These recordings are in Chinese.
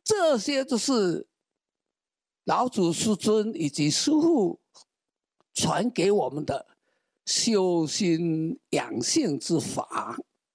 这些都是老祖师尊以及师父传给我们的修心养性之法，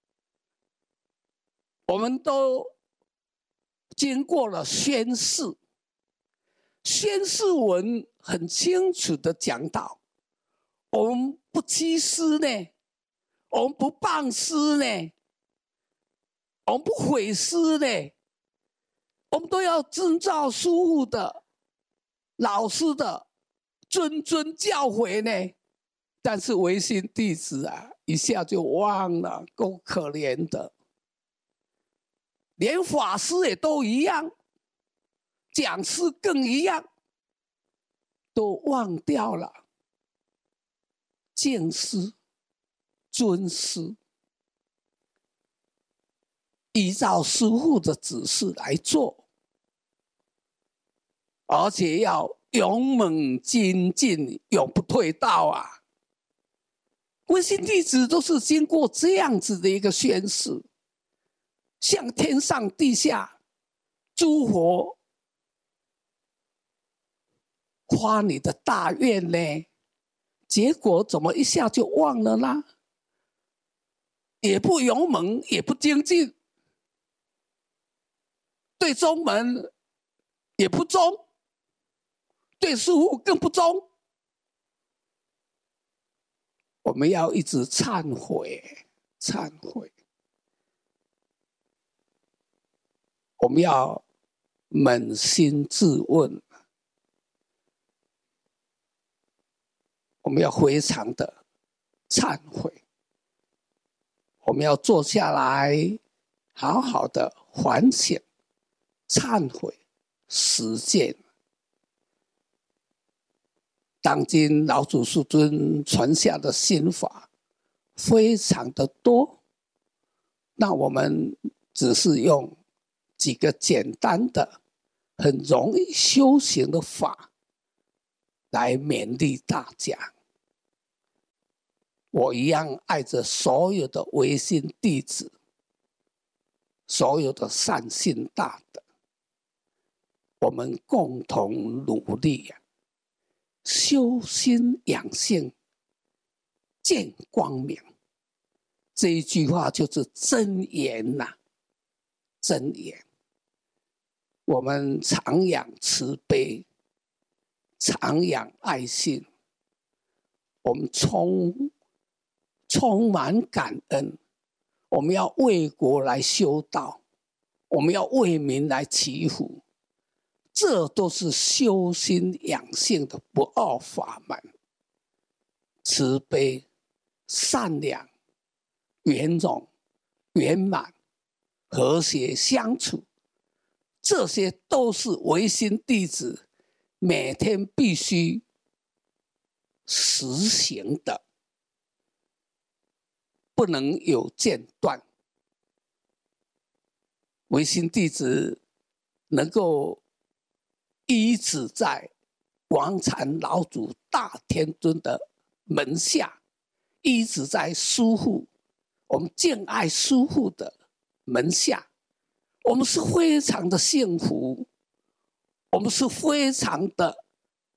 我们都经过了宣誓，宣誓文很清楚的讲到，我们不欺师呢，我们不谤师呢，我们不毁师呢，我们都要遵照师父的、老师的谆谆教诲呢。但是唯心弟子啊，一下就忘了，够可怜的。连法师也都一样，讲师更一样，都忘掉了敬师、尊师，依照师父的指示来做，而且要勇猛精进，永不退道啊！唯心弟子都是经过这样子的一个宣誓，向天上地下诸佛发你的大愿呢，结果怎么一下就忘了呢？也不勇猛，也不精进，对宗门也不忠，对师父更不忠。我们要一直忏悔，忏悔。我们要扪心自问，我们要非常的忏悔，我们要坐下来，好好的反省、忏悔、实践。当今老祖师尊传下的心法非常的多，那我们只是用几个简单的、很容易修行的法来勉励大家。我一样爱着所有的唯心弟子，所有的善心大德，我们共同努力啊！修心养性，见光明。这一句话就是真言呐，真言。我们常养慈悲，常养爱心，我们充满感恩。我们要为国来修道，我们要为民来祈福。这都是修心养性的不二法门，慈悲、善良、圆融、圆满、和谐相处，这些都是唯心弟子每天必须实行的，不能有间断。唯心弟子能够依止在王禅老祖大天尊的门下，依止在师父，我们敬爱师父的门下，我们是非常的幸福，我们是非常的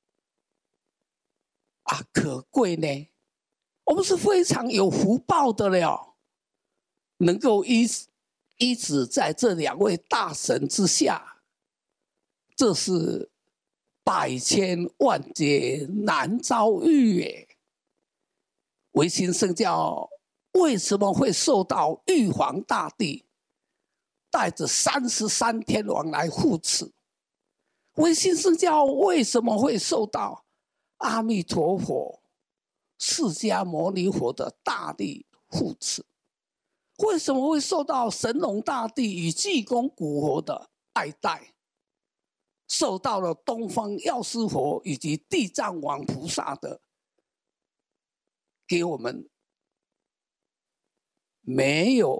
可贵呢，我们是非常有福报的了，能够依止在这两位大神之下。这是百千万劫难遭遇耶！唯心圣教为什么会受到玉皇大帝带着33天王来护持？唯心圣教为什么会受到阿弥陀佛、释迦牟尼佛的大力护持？为什么会受到神农大帝与济公古佛的爱戴？受到了东方药师佛以及地藏王菩萨的给我们没有